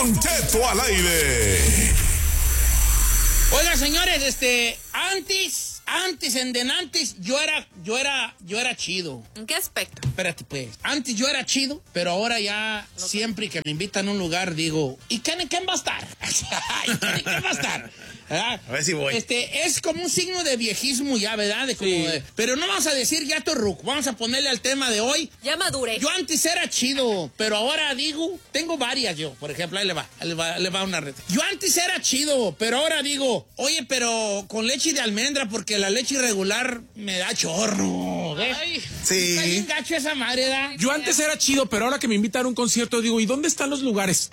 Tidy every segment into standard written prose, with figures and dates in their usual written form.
Don Cheto al aire. Oiga, señores, antes, yo era chido. ¿En qué aspecto? Espérate, pues. Antes yo era chido, pero ahora ya siempre que me invitan a un lugar digo, ¿y quién va a estar? ¿Quién va a estar? ¿Verdad? A ver si voy. Es como un signo de viejismo ya, ¿verdad? Pero no vamos a decir ya torruco. Vamos a ponerle al tema de hoy. Ya maduré. Yo antes era chido, pero ahora digo, tengo varias yo. Por ejemplo, ahí le va una red. Yo antes era chido, pero ahora digo, oye, pero con leche de almendra, porque la leche irregular me da chorro. Ay. Sí. Está bien gacho esa madre, ¿verdad? Yo antes era chido, pero ahora que me invitan a un concierto digo, ¿y dónde están los lugares?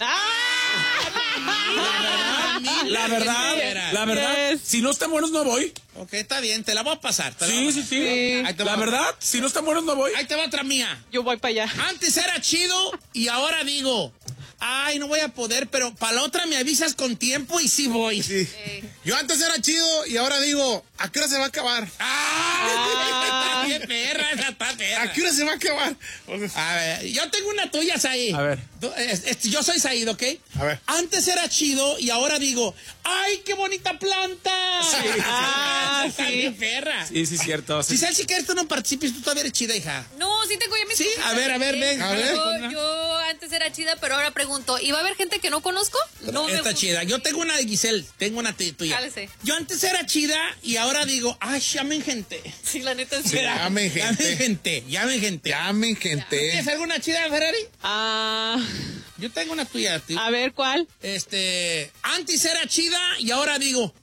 La verdad, Yes. si no están buenos no voy. Ok, está bien, te la voy a pasar. Sí. Ahí te La va. verdad, si no están buenos no voy. Ahí te va otra mía. Yo voy para allá. Antes era chido y ahora digo, ay, no voy a poder, pero para la otra me avisas con tiempo y sí voy. Sí. Yo antes era chido y ahora digo, ¿a qué hora se va a acabar? ¡Ah! ¡Qué perra! Esa está perra. ¿A qué hora se va a acabar? A ver, yo tengo una tuya, Said. A ver. Yo soy Said, ¿ok? A ver. Antes era chido y ahora digo, ¡ay, qué bonita planta! Ah, Está sí. bien perra. Sí, cierto. Si sabes si quieres tú no participes, tú todavía eres chida, hija. No, sí tengo ya mis Sí, cosas. a ver, ven. A ver. Yo antes era chida, pero ahora pregunto, ¿y va a haber gente que no conozco? No me Está gusta. chida. Yo tengo una de Giselle, tengo una tuya. Cálese. Yo antes era chida y ahora digo, ay, llamen gente. Sí, la neta sí. Llamen gente. Llamen gente. Llamen, gente. ¿Tienes alguna chida, Ferrari? Ah, Yo tengo una tuya, tío. a ver, ¿cuál? Antes era chida y ahora digo,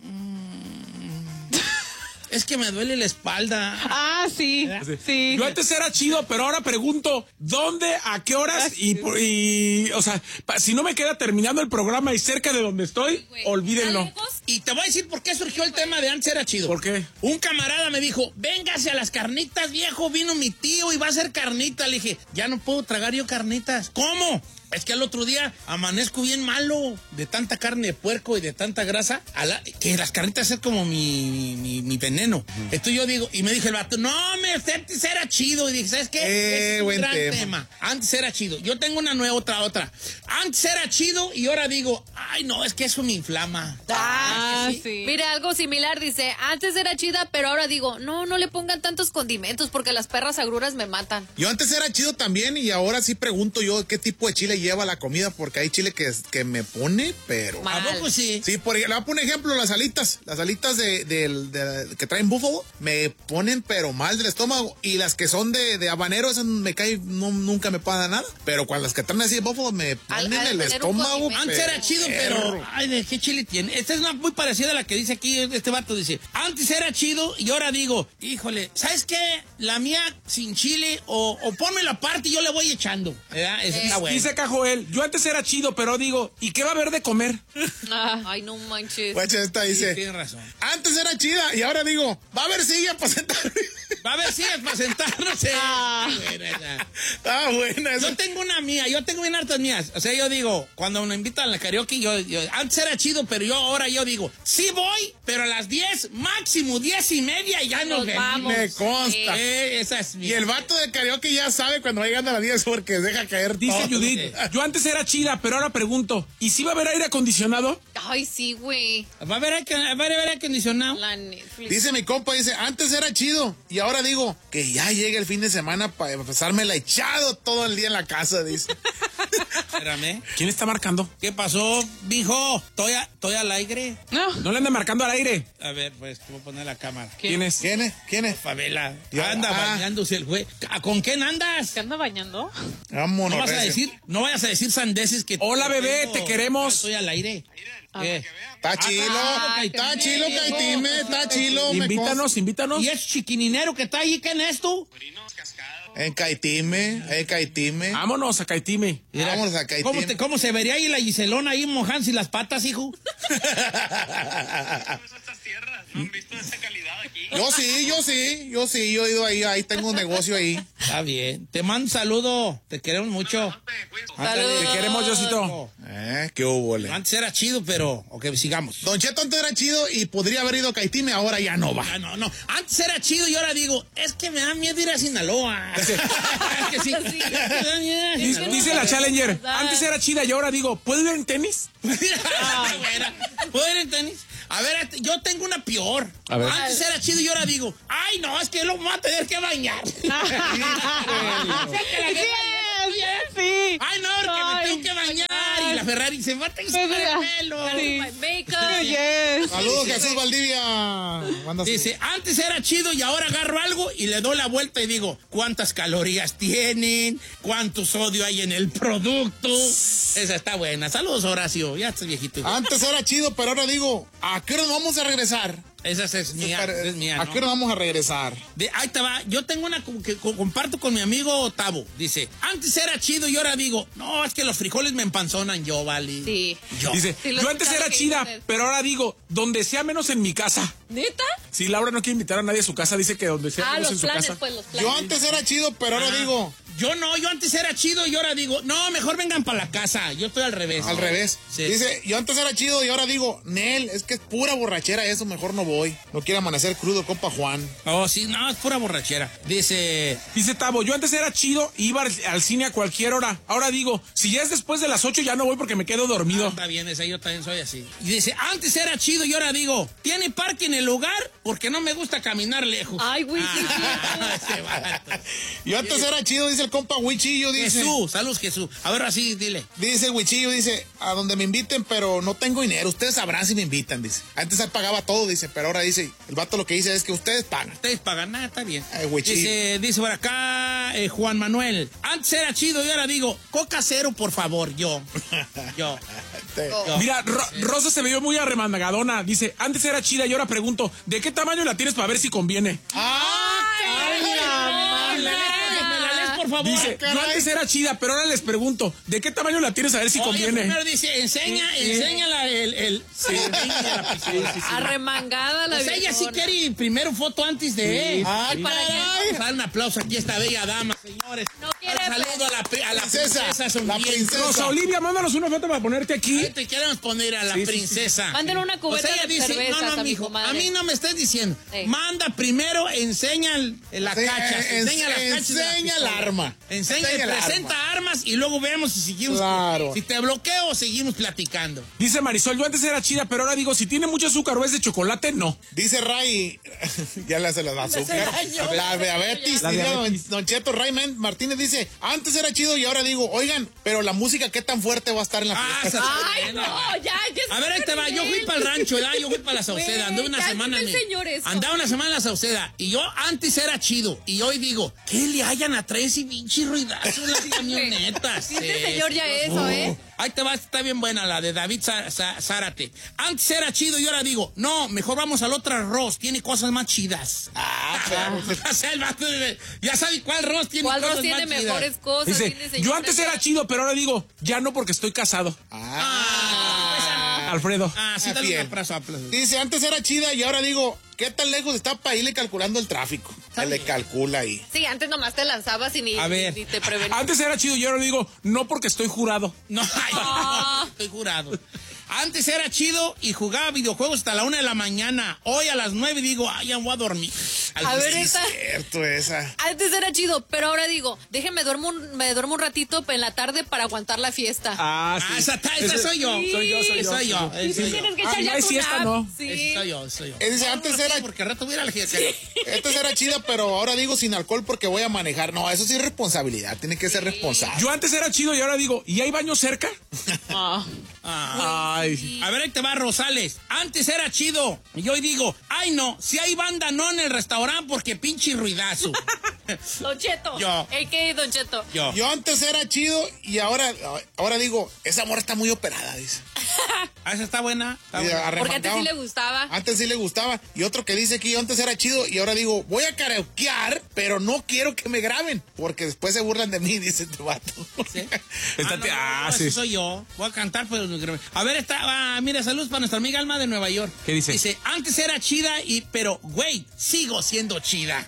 es que me duele la espalda. Ah, sí. Sí. Yo antes era chido, pero ahora pregunto, ¿dónde, a qué horas? O sea, si no me queda terminando el programa y cerca de donde estoy, olvídenlo. Y te voy a decir por qué surgió el tema de antes era chido. ¿Por qué? Un camarada me dijo, véngase a las carnitas, viejo, vino mi tío y va a hacer carnita. Le dije, ya no puedo tragar yo carnitas. ¿Cómo? Es que al otro día amanezco bien malo de tanta carne de puerco y de tanta grasa, que las carnitas es como mi veneno. Entonces yo digo, y me dije el vato, no, antes era chido. Y dije, ¿sabes qué? Es un buen gran tema. tema. Antes era chido. Yo tengo una nueva, otra. Antes era chido y ahora digo, ay, no, es que eso me inflama. Ah, ¿que sí. Mira, algo similar dice, antes era chida, pero ahora digo, no le pongan tantos condimentos porque las perras agruras me matan. Yo antes era chido también y ahora sí pregunto yo qué tipo de chile lleva la comida porque hay chile que me pone, pero... Mal. ¿A poco sí? Sí, le voy a poner ejemplo, las alitas que traen búfalo me ponen pero mal del estómago y las que son de habanero, esas me caen, nunca me pasa nada, pero cuando las que traen así de búfalo me ponen al el tener un estómago. condimento. Antes era chido, pero... Ay, ¿de qué chile tiene? Esta es una muy parecida a la que dice aquí este vato. Dice, antes era chido y ahora digo, híjole, ¿sabes qué? La mía sin chile o ponme la parte y yo le voy echando. ¿Verdad? Esa está buena. Dice acá Joel, yo antes era chido, pero digo, ¿y qué va a haber de comer? Ay, no manches. Pues esta Sí, dice, tienes razón. antes era chida y ahora digo, va a haber silla para sentarme. Va a haber sillas para sentarnos. Ah. Está buena esa. Está buena esa. Yo tengo una mía, yo tengo bien hartas mías. O sea, yo digo, cuando me invitan a la karaoke, yo antes era chido, pero ahora yo digo, sí voy, pero a las 10, máximo 10:30 y ya nos vemos. vamos. Me consta. Esa es Y el vato de karaoke ya sabe cuando va llegando a las 10 porque deja caer Dice todo. Judith, yo antes era chida, pero ahora pregunto, ¿y si va a haber aire acondicionado? Ay, sí, güey. Va a haber aire acondicionado. La Netflix. Dice mi compa, dice, antes era chido y ahora digo que ya llega el fin de semana para empezármela echado todo el día en la casa, dice. Espérame. ¿Quién está marcando? ¿Qué pasó, mijo? Estoy al aire. No. No le anda marcando al aire. A ver, pues, te voy a poner la cámara. ¿Quién es? ¿Quién es? ¿Quién es? Favela. Ya, Anda bañándose el güey. ¿Con quién andas? ¿Se anda bañando? Vámonos. No recio. vayas a decir sandeces que... Hola, bebé, tengo- te queremos. Estoy al aire. ¿Qué? Está chilo, Ay, está qué chilo, bello. Caitime, está chilo. me Invítanos. ¿Y ese chiquininero que está ahí, quién es tú? consta. En Caitime. Vámonos a Caitime. Mira, Vámonos a Caitime. ¿Cómo se vería ahí la Giselona ahí mojándose las patas, hijo? Estas tierras, no han visto esa calidad aquí. Yo he ido ahí tengo un negocio ahí. Está bien. Te mando un saludo. Te queremos mucho. Saludos. Te queremos, Diosito. ¿Qué hubo, le? Antes era chido, pero... Ok, sigamos. Don Cheto antes era chido y podría haber ido a Caitime, ahora ya no va. Ah, no. Antes era chido y ahora digo, es que me da miedo ir a Sinaloa. Es que sí. Sí. Me da miedo ir a Sinaloa. Dice la Challenger, antes era chida y ahora digo, ¿puedo ir en tenis? ¿Puedo ir en tenis? A ver, yo tengo una peor. A ver. Antes era chido y ahora digo, ay, no, es que yo lo voy a tener que bañar. Sí. Ay, no, porque me tengo que bañar. Y la Ferrari se va a tener el pelo. Sí. Makeup. Yes. Saludos, Jesús Valdivia. Manda su- Dice, antes era chido y ahora agarro algo y le doy la vuelta y digo, ¿cuántas calorías tienen? ¿Cuánto sodio hay en el producto? Esa está buena. Saludos, Horacio. Ya estás viejito. Antes era chido, pero ahora digo, ¿a qué hora nos vamos a regresar? Esa es mía. Es mía, ¿A ¿no? qué hora vamos a regresar? Ahí te va. Yo tengo una que comparto con mi amigo Tavo. Dice, antes era chido y ahora digo, no, es que los frijoles me empanzonan yo, vale. Sí. Yo. Dice, Sí, lo yo antes escuchaba era que chida, dices. pero ahora digo, donde sea menos en mi casa. ¿Neta? Si Laura no quiere invitar a nadie a su casa, dice que donde sea Ah, menos en los su planes, casa. pues, los planes. Yo antes era chido, pero ahora digo, Yo antes era chido y ahora digo, no, mejor vengan para la casa. Yo estoy al revés. al revés. Sí. Dice, yo antes era chido y ahora digo, Nel, es que es pura borrachera eso, mejor no voy. No quiero amanecer crudo, compa Juan. Oh, sí, no, es pura borrachera. Dice, Dice Tavo, yo antes era chido y iba al cine a cualquier hora. Ahora digo, si ya es después de las 8 ya no voy porque me quedo dormido. está bien, esa yo también soy así. Y dice, antes era chido y ahora digo, ¿tiene parque en el lugar? Porque no me gusta caminar lejos. Ay, güey, sí, Ese vato. Yo antes era chido, dice el compa Huichillo, dice. Jesús, saludos Jesús. A ver, así, dile. Dice Huichillo, dice, a donde me inviten, pero no tengo dinero. Ustedes sabrán si me invitan, dice. Antes él pagaba todo, dice, pero ahora dice, el vato lo que dice es que ustedes pagan. Ustedes pagan nada, está bien. Ay, güey, Dice por acá Juan Manuel. Antes era chido y ahora digo, Coca cero, por favor, yo. Yo. Mira, Rosa se veía muy arremangadona. Dice, antes era chida y ahora pregunto, ¿de qué tamaño la tienes para ver si conviene? ¿Me la lees, por favor? Dice, yo antes era chida, pero ahora les pregunto, ¿de qué tamaño la tienes a ver si Oye, conviene? primero dice, enseña el sí, Arremangada la Pues ella sí viejona. quiere primero foto antes de... Ah, Sí. caray. Vamos a dar un aplauso aquí a esta bella dama, señores. No quiere Un saludo a la Princesa, princesa la sonriente. princesa. Rosa Olivia, mándanos una foto para ponerte aquí. Ahí te queremos poner a la princesa. Manden una cubeta Pues ella de dice, cervezas no, a mi mijo, comadre. a mí no me estés diciendo. Sí. Manda primero, enseña la Sí, cacha. Enseña las cachas de la enseña el pistola. arma. Enseña, Enseña el presenta armas y luego vemos si seguimos. Claro. Si te bloqueo o seguimos platicando. Dice Marisol, yo antes era chida, pero ahora digo, si tiene mucho azúcar o es de chocolate, no. Dice Ray, ya le hace la azúcar. daño. La diabetes. La Dice diabetes. Don Cheto Ray Martínez dice, antes era chido y ahora digo, oigan, pero la música qué tan fuerte va a estar en la fiesta. esa está Ay, buena. no, ya A ver, ahí te va. Yo fui para el rancho, ¿verdad? Yo fui para la Sauceda. Anduve una Güey, semana cállate, señor, eso. Andaba una semana en la Sauceda. Y yo antes era chido. Y hoy digo, ¿qué le hayan a traer ese pinche ruidazo en las camionetas? Sí, este señor ya eso, ¿eh? Ahí te va, está bien buena la de David Zárate. Antes era chido y ahora digo, no, mejor vamos al otro arroz. Tiene cosas más chidas. Claro. O sea, el vato ya sabe cuál arroz tiene ¿Cuál cosas arroz tiene más chidas. mejores cosas? Dice, Dile, señora, yo antes era chido, pero ahora digo, ya no porque estoy casado. Alfredo. Ah, sí, dale un Bien. abrazo. Dice, antes era chida y ahora digo, ¿qué tan lejos está para irle calculando el tráfico? Se le calcula ahí. Sí, antes nomás te lanzabas y ni, A ver. ni te prevenías. Antes era chido y ahora digo, no porque estoy jurado. No, ay, estoy jurado. Antes era chido y jugaba videojuegos hasta la 1 de la mañana. Hoy a las 9 digo, ay, ya voy a dormir. A ver, esta. Cierto esa. Antes era chido, pero ahora digo, déjenme me duermo un ratito en la tarde para aguantar la fiesta. Ah, esa soy yo. Sí. Soy yo. Sí, Soy yo. Y tú tienes que echar Ah, ya no hay tu siesta, nap. no. Sí. Soy yo. Dice, antes era, Porque al rato voy a ir a la fiesta. antes era chida, pero ahora digo sin alcohol porque voy a manejar. No, eso sí es responsabilidad. Tiene que ser responsable. Yo antes era chido y ahora digo, ¿y hay baño cerca? Ay. A ver, ahí te va, Rosales. Antes era chido. Y hoy digo, ay, no, si hay banda no en el restaurante porque pinche ruidazo. Don Cheto. Yo. A.K.A. Don Cheto. Yo. Yo antes era chido y ahora digo, esa morra está muy operada, dice. Esa está buena. Está Y buena. Porque antes sí arremangado. le gustaba. Antes sí le gustaba. Y otro que dice que yo antes era chido y ahora digo, voy a karaokear, pero no quiero que me graben. Porque después se burlan de mí, dice tu vato. ¿Sí? Estate- Ese sí. soy yo. Voy a cantar, pero a ver, mira, saludos para nuestra amiga Alma de Nueva York. ¿Qué dice? Dice, antes era chida, pero, güey, sigo siendo chida.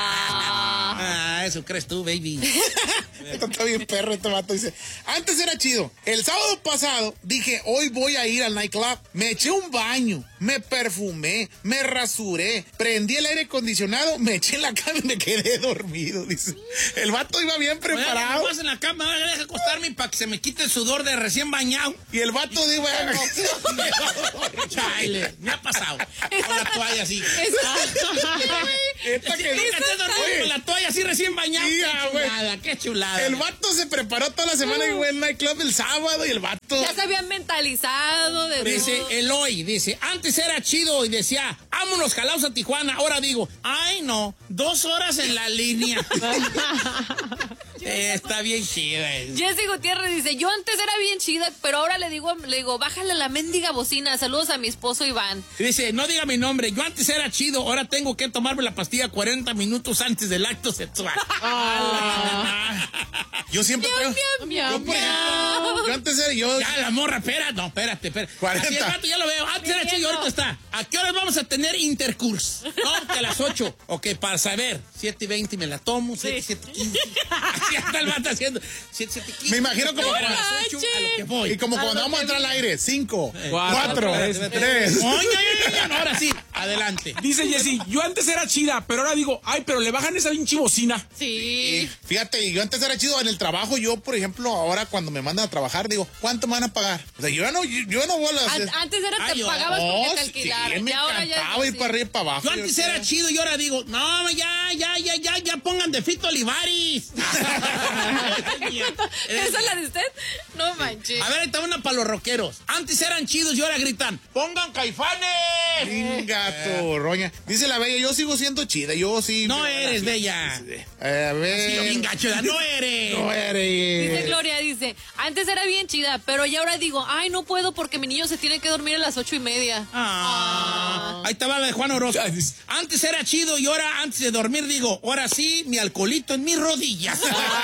Eso crees tú, baby. Esto está bien perro, este vato. Dice, antes era chido. El sábado pasado dije, hoy voy a ir al nightclub. Me eché un baño, me perfumé, me rasuré, prendí el aire acondicionado, me eché en la cama y me quedé dormido. Dice, el vato iba bien preparado. Vas en la cama, deja acostarme para que se me quite el sudor de recién bañado. Y el vato dijo, Chale, me ha pasado. Con la toalla así. esta que Nunca te has dormido con la toalla así recién bañado. Sí, Qué güey. chulada, qué chulada. el vato se preparó toda la semana y fue al nightclub el sábado y el vato. Ya se habían mentalizado de Dice todo. Eloy, dice, antes era chido y decía, vámonos jalaos a Tijuana. Ahora digo, ay no, 2 horas en la línea. Está bien chida. Jessy Gutiérrez dice, yo antes era bien chida, pero ahora le digo, bájale la mendiga bocina. Saludos a mi esposo Iván. Dice, no diga mi nombre, yo antes era chido, ahora tengo que tomarme la pastilla 40 minutos antes del acto sexual. Yo siempre Miau, creo. miau, Yo, por miau. ejemplo, yo antes era yo. Ya, la morra, espérate. 40. Así el rato ya lo veo. Antes era chido, ahorita está. ¿A qué horas vamos a tener intercurso? No, que a las 8. Ok, para saber. 7:20 me la tomo, 7:15. Así está el vato haciendo. 7:15. Me imagino como a las 8 a lo que voy. Y como cuando vamos a entrar al aire, 5, Cuatro, 4, tres, 3. Oye, no, ahora sí, adelante. Dice Jessy, yo antes era chida, pero ahora digo, ay, pero le bajan esa pinche bocina. Sí. Fíjate, yo antes era chido en el trabajo. Yo, por ejemplo, ahora cuando me mandan a trabajar, digo, ¿cuánto me van a pagar? O sea, yo no voy a las. Antes era Ay, te yo- pagabas porque te Sí, alquilaron. me Y ahora ya encantaba ir para arriba y para abajo. Yo antes era chido y ahora digo, no, ya pongan de Fito Olivares. ¿Esa es la de usted? No manches. A ver, ahí está una para los rockeros. Antes eran chidos y ahora gritan, ¡pongan Caifanes! Gato, roña. Dice la bella, yo sigo siendo chida. Yo sí. No eres bella. A Sí, ver. bien gachuda, no eres. No eres. Dice Gloria, dice, antes era bien chida, pero ya ahora digo, ay, no puedo porque mi niño se tiene que dormir a las 8:30. Ahí estaba la de Juan Orozco. Antes era chido y ahora, antes de dormir, digo, ahora sí, mi alcoholito en mis rodillas.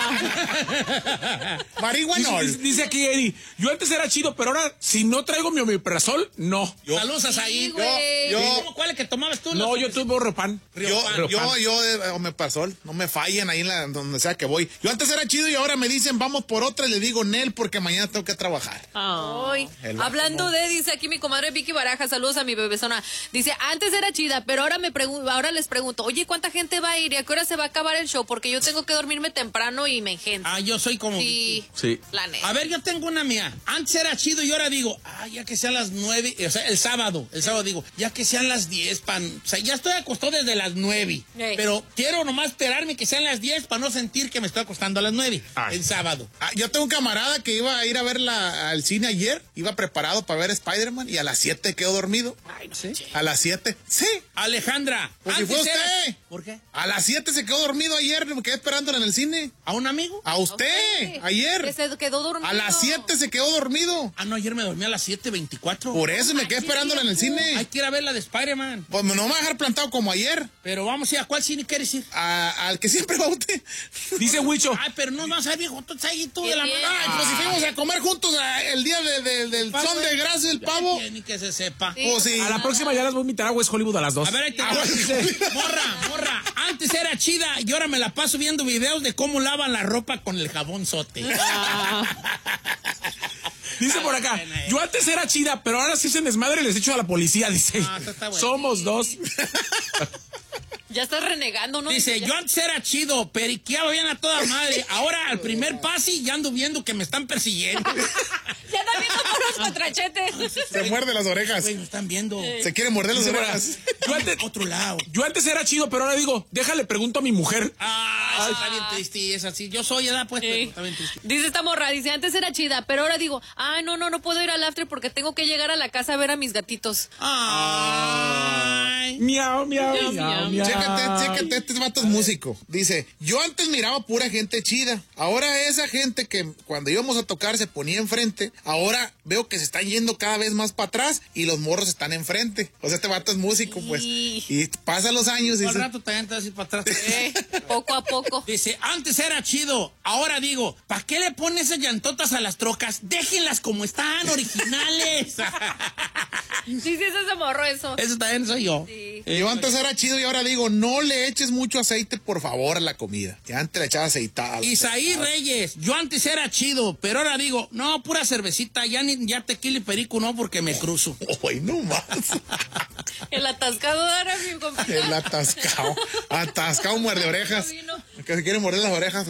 Marihuanol. Dice aquí Eddie, yo antes era chido, pero ahora si no traigo mi omeprazol, no. Saludos a Said. Sí, güey. ¿Cuál es que tomabas tú? No, yo tuve Ropan. Yo me pasó, no me fallen ahí donde sea que voy. Yo antes era chido y ahora me dicen vamos por otra y le digo Nel porque mañana tengo que trabajar. Ay, El vato, hablando no. de, dice aquí mi comadre Vicky Baraja, saludos a mi bebezona. Dice, antes era chida, pero ahora ahora les pregunto, oye, ¿cuánta gente va a ir y a qué hora se va a acabar el show? Porque yo tengo que dormirme temprano y me engento. Yo soy como... Sí, Sí. la neta. A ver, yo tengo una mía. Antes era chido y ahora digo, ya que sean las 9, o sea, el sábado digo, ya que sean las 10, o sea, ya estoy acostado desde las 9, Ey. pero quiero nomás esperarme que sean las 10 para no sentir que me estoy acostando a las 9, el sábado. Yo tengo un camarada que iba a ir a ver al cine ayer, iba preparado para ver Spider-Man y a las 7 quedó dormido. ¿Sí? A las 7. Sí. Alejandra, Pues si fue antes era- usted. ¿Por qué? A las 7 se quedó dormido ayer, me quedé esperándola en el cine. ¿A un amigo? A usted, Ok. ayer. Que se quedó dormido. A las 7 se quedó dormido. No, ayer me dormí a las 7:24. Por eso me quedé esperándola en el Hay cine. que ir a ver la de Spider-Man. Pues no me va a dejar plantado como ayer. Pero vamos a ir, ¿a cuál cine quieres ir? Al que siempre va usted. Dice Huicho, Ay, pero no vas a ver, viejo, tú estás ahí tú de la Qué mano. bien. Ay, pues si fuimos a comer juntos el día del son de grasa y el pavo. Ni que se sepa. Sí. Pues sí. a la próxima ya las voy a invitar a West Hollywood a las 2. A ver, ahí te Ah, va. bueno. Dice, morra, antes era chida y ahora me la paso viendo videos de cómo lavan la ropa con el jabón sote. Dice por acá, yo antes era chida, pero ahora sí se desmadre y les echo a la policía, dice. Eso está bueno. Somos dos. Ya estás renegando, ¿no? Dice, Ya- yo antes era chido, periqueaba bien a toda madre. Ahora al primer pase ya ando viendo que me están persiguiendo. Ya está viendo con los contrachetes. Se muerde las orejas. Güey, me están viendo. Se quiere morder las Dice por acá, orejas. Otro lado. yo antes era chido, pero ahora digo, déjale, pregunto a mi mujer. Eso está bien triste y es así. Yo soy edad, pues, pero está bien triste. Dice esta morra, dice, antes era chida, pero ahora digo, ay, no puedo ir al after porque tengo que llegar a la casa a ver a mis gatitos. Ay, güey. Miau, miau, Miau, miau, miau. miau. Chécate, este vato es músico. Dice, yo antes miraba pura gente chida. Ahora esa gente que cuando íbamos a tocar se ponía enfrente, ahora veo que se están yendo cada vez más para atrás y los morros están enfrente. O sea, este vato es músico, pues. Sí. Y pasan los años y Al dice, rato también te vas a ir para atrás. Poco a poco. Dice, antes era chido, ahora digo, ¿para qué le ponen esas llantotas a las trocas? Déjenlas como están, originales. Sí, ese se morro eso. Eso también soy yo. Sí. yo antes era chido y ahora digo, no le eches mucho aceite, por favor, a la comida. Que antes le echaba aceitada. Isaí Reyes, yo antes era chido, pero ahora digo, no, pura cervecita, ya tequila y perico no, porque me cruzo. Ay, no más. El atascado era mi compita. El atascado. Atascado muerde orejas. Vino. Que se quiere morder las orejas.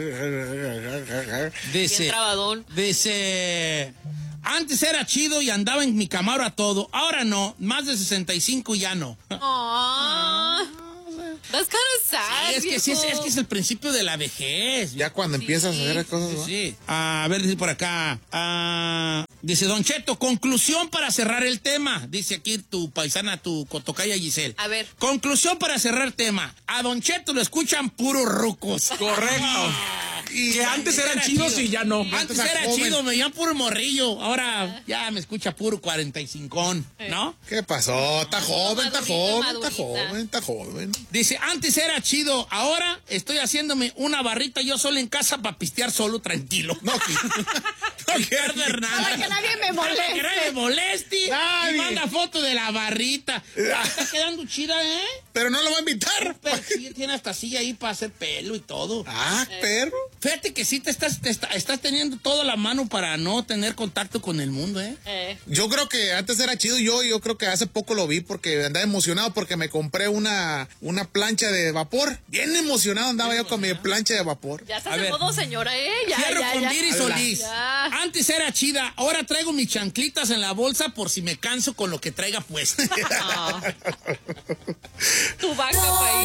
Dice, Bien trabadón. dice, antes era chido y andaba en mi Camaro a todo, ahora no, más de 65 ya no. Ah, that's kind of sad, Es que sí, viejo. es que es el principio de la vejez. Ya cuando empiezas a hacer cosas, ¿no? Sí. A ver, dice por acá. Dice Don Cheto, conclusión para cerrar el tema. Dice aquí tu paisana, tu cotocaya Giselle. A ver. Conclusión para cerrar el tema. A Don Cheto lo escuchan puros rucos. Correcto. Y Que antes eran chidos y ya no. Antes Antes era joven. chido, me llaman puro morrillo. Ahora ya me escucha puro 45, ¿no? ¿Qué pasó? Está joven, está joven, está Madurita. joven, está joven. Dice, antes era chido, ahora estoy haciéndome una barrita yo solo en casa para pistear solo tranquilo. No, Ricardo Hernández. Para que nadie me moleste. Para que nadie me moleste. Nadie. Y manda foto de la barrita. Está quedando chida, ¿eh? pero no lo va a invitar. Pero sí, tiene hasta silla ahí para hacer pelo y todo. Ah, perro. Fíjate que sí estás teniendo toda la mano para no tener contacto con el mundo, ¿eh? Yo creo que antes era chido yo creo que hace poco lo vi porque andaba emocionado porque me compré una plancha de vapor. Bien emocionado andaba yo con mi plancha de vapor. Ya estás A de ver. modo señora, Ya, Fierro ya, con ya. Viri Solís. Ya. Antes era chida, ahora traigo mis chanclitas en la bolsa por si me canso con lo que traiga puesto. Ah. Tu vaca, país.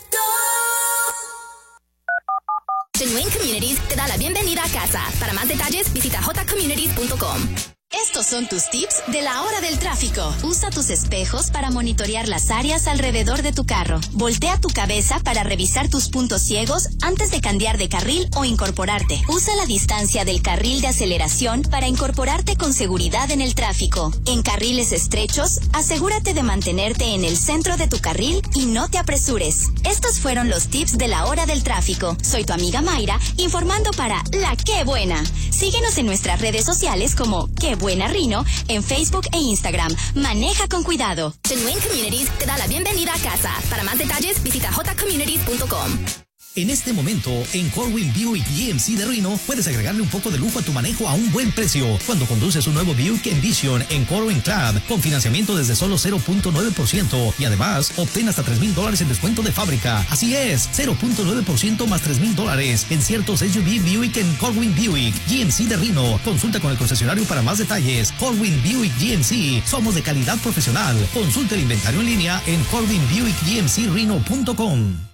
Genuine Communities te da la bienvenida a casa. Para más detalles, visita jcommunities.com. Estos son tus tips de la hora del tráfico. Usa tus espejos para monitorear las áreas alrededor de tu carro. Voltea tu cabeza para revisar tus puntos ciegos antes de cambiar de carril o incorporarte. Usa la distancia del carril de aceleración para incorporarte con seguridad en el tráfico. En carriles estrechos, asegúrate de mantenerte en el centro de tu carril y no te apresures. Estos fueron los tips de la hora del tráfico. Soy tu amiga Mayra, informando para La Qué Buena. Síguenos en nuestras redes sociales como Qué Buena Rino, en Facebook e Instagram. Maneja con cuidado. Genuine Communities te da la bienvenida a casa. Para más detalles, visita jcommunities.com. En este momento, en Corwin Buick GMC de Reno, puedes agregarle un poco de lujo a tu manejo a un buen precio cuando conduces un nuevo Buick Envision en Corwin Club con financiamiento desde solo 0.9% y además obtén hasta $3,000 en descuento de fábrica. Así es, 0.9% más $3,000 en ciertos SUV Buick en Corwin Buick GMC de Reno. Consulta con el concesionario para más detalles. Corwin Buick GMC, somos de calidad profesional. Consulta el inventario en línea en corwinbuickgmcreno.com.